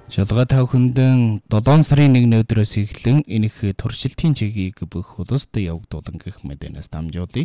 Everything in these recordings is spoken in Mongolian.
Шалгаа та бүхэндэн 7 сарын 1 өдрөөс эхлэн энэх туршилтын чигийг бүх улсад явагдуулан гэх мэдэнээс дамжуулъя.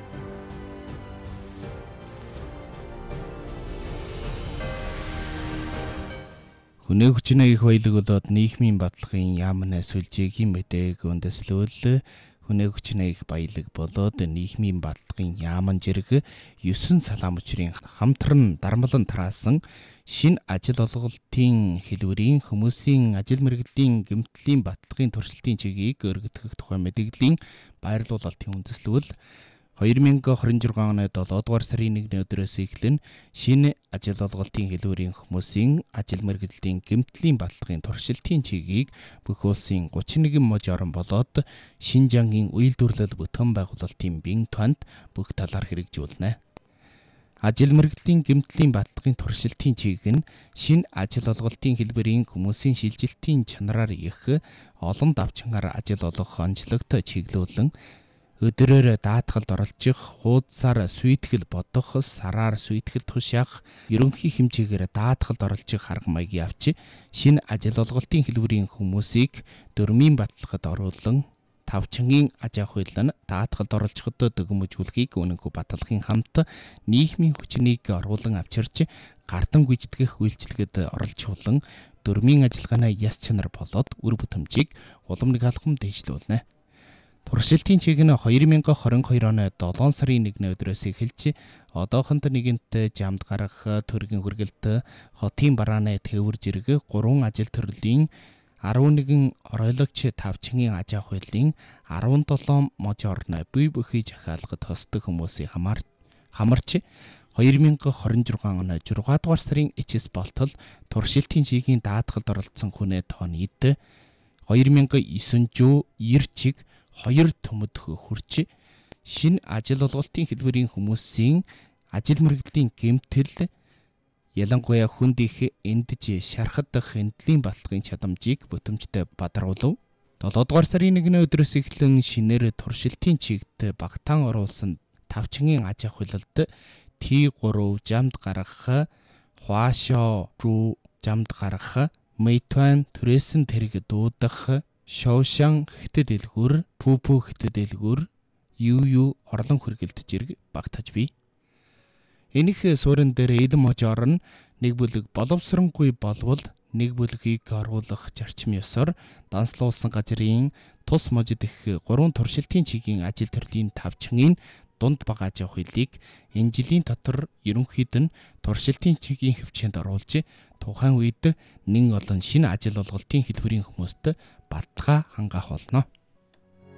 Хүнээ хүчнээ их баялаг болоод нийгмийн баталгын яамнаа сүлжээгийн мэдээг үндэслүүл хүнээ хүчнээ их баялаг болоод нийгмийн баталгын яаман жирэг 9 салаам учрын хамтран дармлан тараасан шинэ ажил олголтын хэлбэрийн хүмүүсийн ажил мэргэжлийн гэмтлийн баталгын туршилтын чигийг өргөдөх тухай мэдээллийн байрлуулалтын үндэслэл 2026 оны 7 дугаар сарын 1 өдрөөс эхлэн шинэ ажил олголтын хэлбэрийн хүмүүсийн ажил мэргэжлийн гэмтлийн баталгын туршилтын чигийг бүх улсын 31 мужи орон болоод Шинжангийн үйлдвэрлэл бүтээн байгуулалтын бие тонд бүх талаар хэрэгжүүлнэ. Ажил мэргэжлийн гэмтлийн баталгын туршилтын чиг нь шинэ ажил олголтын хэлбэрийн хүмүүсийн шилжилтийн чанараар их олон давчингаар ажил олох онцлогт чиглүүлэн өдрөөр даатгалд оролцох, хуудасаар сүйтгэл бодох, сараар сүйтгэл тушаах, ерөнхий хэмжээгээр даатгалд оролцох арга маягийн авч шинэ ажил олголтын хэлбэрийн хүмүүсийг дөрмийн баталгад оруулан тавчангийн аж ахуй нь даатгалд оролцоход дөмөжүүлэхийг үнэнгүй баталгын хамт нийгмийн хүчнийг оруулан авчирч гардан гүйцэтгэх үйлчлэгэд оролцуулан дөрмийн ажиллагааны яс чанар болоод үр бүтэмжийг улам нэг алхам дэвшлүүлнэ. Туршилтын чиг нь 2022 оны 7 сарын 1 өдрөөс эхэлж одоохонд нэгэнт жамд гарах төргийн хүргэлт хотын барааны тээвэр жирэг 3 ажил төрлийн 11 оройлогч тавчангийн аж ахуйлын 17 мужи орны бие бүхий захиалгад хосдог хүмүүсийн хамарч 2026 оны 6 дугаар сарын эцэс болтол туршилтын чигийн даатгалд оролцсон хүнээ тоон эд 2990 чиг 2 төмөдөх хүрч шинэ ажил олголтын хэлбэрийн хүмүүсийн ажил мэргэжлийн гэмтэл ялангуяа хүнд их эндж шархад дах хэмтлийн баталгын чадамжийг бүтэмжтэй бадруулав. 7 дугаар сарын 1 өдрөөс эхлэн шинээр туршилтын чигт багтаан оруулсан тавчангийн аж ахуйлалд T3 жамд гарах, Хуашоо руу жамд гарах, Мэйтуан түрээсэн тэрэг дуудах, Шоушан хитэд дэлгүүр, Пүпү хитэд дэлгүүр, Юу орлон хүргэлт жирэг багтаж бий. Энэх суурин дээр эдэн мож орно нэг бүлэг боловсронгүй болвол нэг бүлгийг оруулах зарчим ёсоор данслуулсан газрын тус можид их 3 туршилтын чигийн ажил төрлийн тавчангийн дунд бага аж ахуйлыг энэ жилийн дотор ерөнхийд нь туршилтын чигийн хөвчөнд оруулж тухайн үед нэн олон шинэ ажил олголтын хэлбэрийн хүмүүст баталгаа хангаах болно.